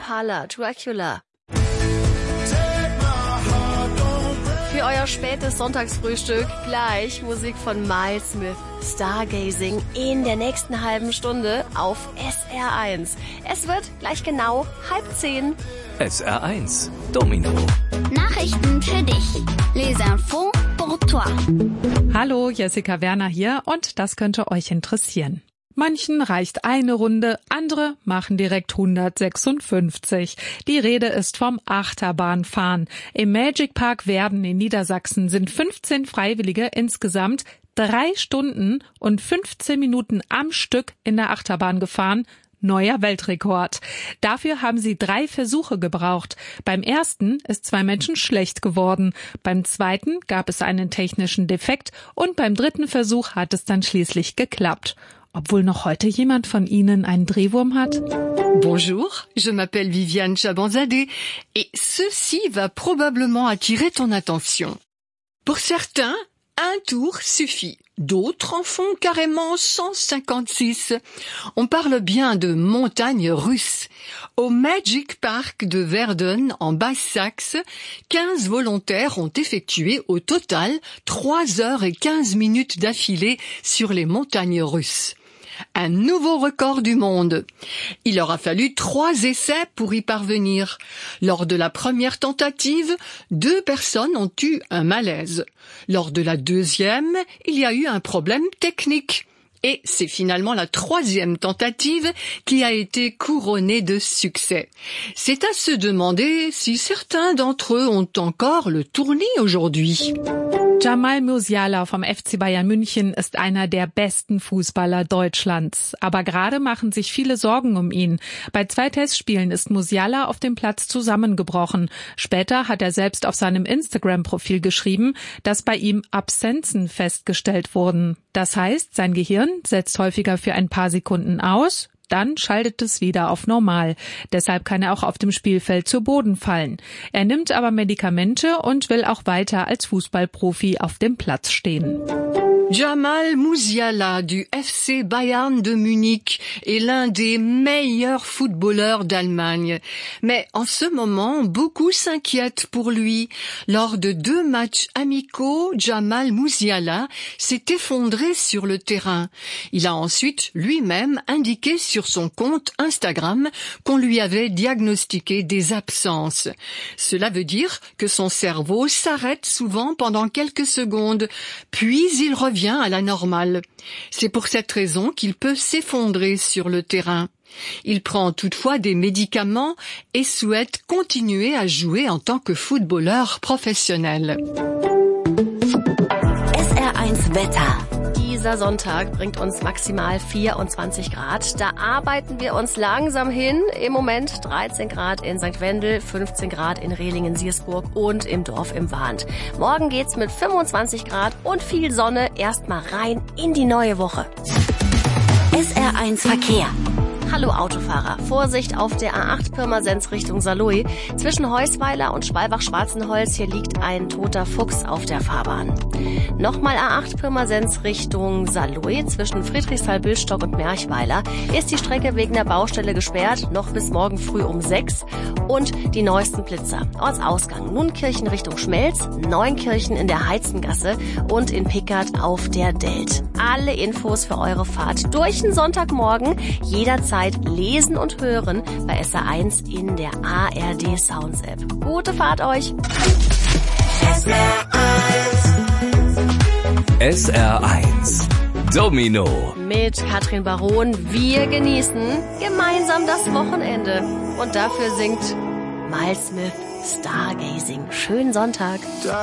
Impala, Dracula. Für euer spätes Sonntagsfrühstück gleich Musik von Miles Smith, Stargazing in der nächsten halben Stunde auf SR1. Es wird gleich genau 9:30. SR1 Domino. Nachrichten für dich. Les infos pour toi. Hallo, Jessica Werner hier und das könnte euch interessieren. Manchen reicht eine Runde, andere machen direkt 156. Die Rede ist vom Achterbahnfahren. Im Magic Park Werden in Niedersachsen sind 15 Freiwillige insgesamt 3 Stunden und 15 Minuten am Stück in der Achterbahn gefahren. Neuer Weltrekord. Dafür haben sie 3 Versuche gebraucht. Beim ersten ist 2 Menschen schlecht geworden. Beim zweiten gab es einen technischen Defekt und beim dritten Versuch hat es dann schließlich geklappt. Obwohl noch heute jemand von Ihnen einen Drehwurm hat? Bonjour, je m'appelle Viviane Chabanzadeh et ceci va probablement attirer ton attention. Pour certains, un tour suffit. D'autres en font carrément 156. On parle bien de montagnes russes. Au Magic Park de Werden, en Basse-Saxe, 15 volontaires ont effectué au total 3 heures et 15 minutes d'affilée sur les montagnes russes. Un nouveau record du monde. Il leur a fallu 3 essais pour y parvenir. Lors de la première tentative, 2 personnes ont eu un malaise. Lors de la deuxième, il y a eu un problème technique. Et c'est finalement la 3e tentative qui a été couronnée de succès. C'est à se demander si certains d'entre eux ont encore le tournis aujourd'hui. Jamal Musiala vom FC Bayern München ist einer der besten Fußballer Deutschlands. Aber gerade machen sich viele Sorgen um ihn. Bei 2 Testspielen ist Musiala auf dem Platz zusammengebrochen. Später hat er selbst auf seinem Instagram-Profil geschrieben, dass bei ihm Absenzen festgestellt wurden. Das heißt, sein Gehirn setzt häufiger für ein paar Sekunden aus, dann schaltet es wieder auf normal. Deshalb kann er auch auf dem Spielfeld zu Boden fallen. Er nimmt aber Medikamente und will auch weiter als Fußballprofi auf dem Platz stehen. Jamal Musiala du FC Bayern de Munich est l'un des meilleurs footballeurs d'Allemagne. Mais en ce moment, beaucoup s'inquiètent pour lui. Lors de 2 matchs amicaux, Jamal Musiala s'est effondré sur le terrain. Il a ensuite lui-même indiqué sur son compte Instagram qu'on lui avait diagnostiqué des absences. Cela veut dire que son cerveau s'arrête souvent pendant quelques secondes, puis il revient à la normale. C'est pour cette raison qu'il peut s'effondrer sur le terrain. Il prend toutefois des médicaments et souhaite continuer à jouer en tant que footballeur professionnel. SR1 Wetter. Dieser Sonntag bringt uns maximal 24 Grad. Da arbeiten wir uns langsam hin. Im Moment 13 Grad in St. Wendel, 15 Grad in Rehlingen-Siersburg und im Dorf im Wahnd. Morgen geht's mit 25 Grad und viel Sonne erstmal rein in die neue Woche. SR1 Verkehr. Hallo Autofahrer, Vorsicht auf der A8 Pirmasens Richtung Saarlouis. Zwischen Heusweiler und Schwalbach-Schwarzenholz, hier liegt ein toter Fuchs auf der Fahrbahn. Nochmal A8 Pirmasens Richtung Saarlouis. Zwischen Friedrichsthal-Billstock und Merchweiler ist die Strecke wegen der Baustelle gesperrt, noch bis morgen früh um 6. Und die neuesten Blitzer. Ortsausgang Nunkirchen Richtung Schmelz, Neunkirchen in der Heizengasse und in Pickert auf der Delt. Alle Infos für eure Fahrt durch den Sonntagmorgen jederzeit lesen und hören bei SR1 in der ARD Sounds App. Gute Fahrt euch! SR1 Domino. Mit Katrin Baron, wir genießen gemeinsam das Wochenende. Und dafür singt Miles Smith Stargazing. Schönen Sonntag.